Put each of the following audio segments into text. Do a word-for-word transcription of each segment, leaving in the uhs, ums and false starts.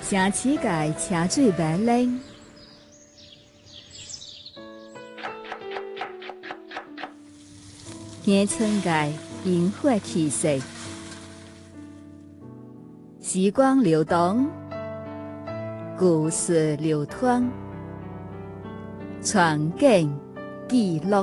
城市界车水马龙，乡村界萤火气息，时光流动，故事流淌，传景记录。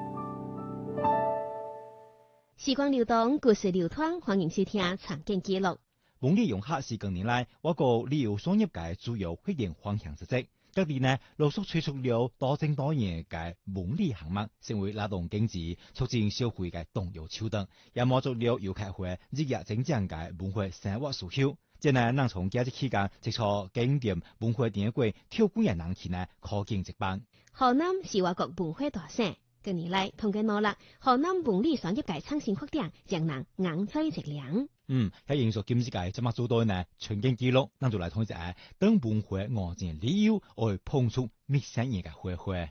时光流动，故事流淌，欢迎收听《场景記錄》。 本地遊客是近年來我國旅遊商業界主要發展方向之一。各地呢陸續推出了多種多樣嘅本地項目，成為拉動經濟、促進消費嘅重要手段，也滿足了遊客會日益增長嘅文化生活需求。即係能從假日期間接觸景點文化典故跳過嘅人氣呢，可見一斑。 河南是我國文化大省。近年來，通過努力，河南本地商業界創新發展，讓人眼在直亮。 嗯，喺營屬經濟界怎麼做到呢？全景記錄，咱就來睇一下等文化外展旅遊，來碰觸陌生人嘅花花。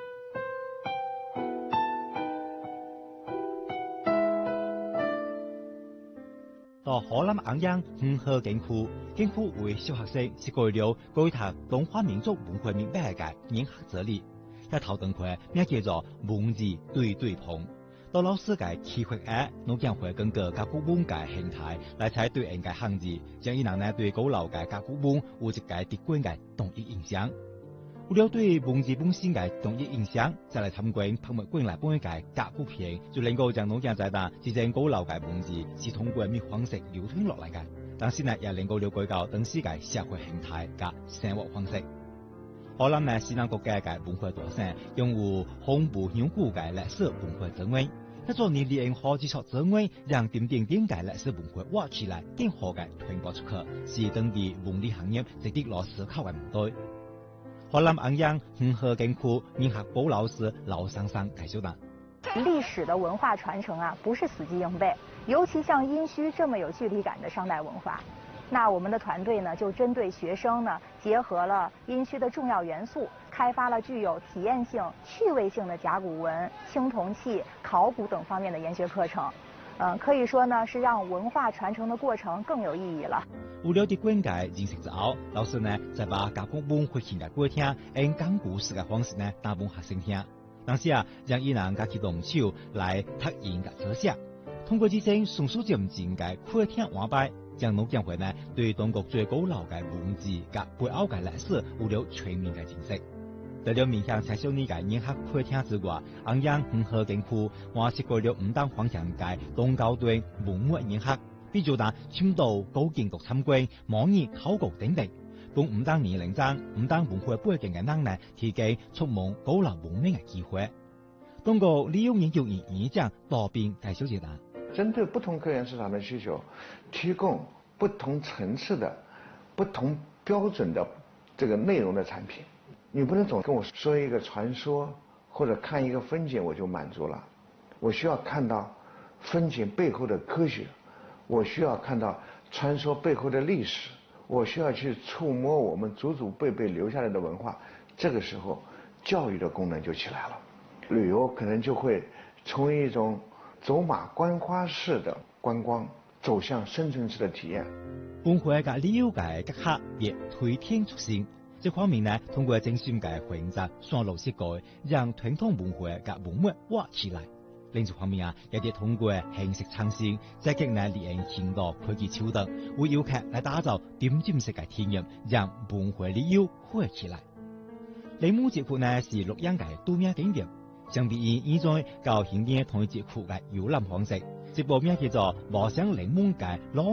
到河南安陽五河景區，景區為小學生設計了舉讀中華民族文化明白嘅研學哲理。一頭燈會名叫做文字對對碰，到老師嘅啟發下，農業會根據甲骨文嘅形態來採對應嘅漢字，將伊人呢對古老嘅甲骨文有一個直觀嘅統一印象。為了對文字本身嘅統一印象，再來參觀博物館內本嘅甲骨片，就能夠將農業在那之前古老嘅文字是通過咩方式流傳落嚟嘅，但是呢也能夠了解到當時嘅社會形態嘅生活方式。河南呢是咱國家嘅文化大省，擁有豐富悠久嘅歷史文化資源。一座年年好幾撮資源，讓點點點嘅歷史文化挖起來，更好嘅傳播出去，是當地文旅行業值得落思考嘅問題。河南安陽五河景區研學部老師老桑桑介紹道： 歷史的文化傳承啊，不是死記硬背，尤其像殷墟這麼有距離感的商代文化。那我們的團隊呢，就針對學生呢，結合了殷墟的重要元素，開發了具有體驗性、趣味性的甲骨文、青銅器、考古等方面的研學課程。嗯，可以說呢，是讓文化傳承的過程更有意義了。 為了啲觀解認識之後，老師呢再把甲骨文會現嘅過聽，用講故事嘅方式呢，打本學生聽。當時啊，讓伊人家去動手來讀音嘅書寫，通過之前松鼠漸漸嘅會聽話擺。將農業會呢對中國最古老嘅文字及背後嘅歷史有了全面嘅認識。除了面向青少年嘅研學會聽之外，安陽五河景區還設計了五檔方向嘅中高端文物研學，比如打深度高見局參觀、模擬考古等等，供五檔年齡層、五檔文化背景嘅人呢提供觸摸古老文明嘅機會。通過利用研究與演講多邊介紹解答。 針對不同客源市場的需求，提供不同層次的、不同標準的這個內容的產品。你不能總跟我說一個傳說，或者看一個風景我就滿足了。我需要看到風景背後的科學，我需要看到傳說背後的歷史，我需要去觸摸我們祖祖輩輩留下來的文化。這個時候，教育的功能就起來了，旅遊可能就會從一種走馬觀花式的觀光，走向深層次的體驗。 本會嘅旅遊界嘅客亦推天出新，這方面呢，通過精選嘅選擇雙路設計，讓傳統文化嘅文物挖起來。另一方面啊，亦都通過形式創新，積極呢利用現代科技手段，為遊客來打造點點式嘅體驗，讓文化旅遊火起來。鈴木節庫呢是錄影嘅度假景點。相比於以前較現代同節庫嘅遊覽方式，這部名叫做《望鄉鈴木嘅老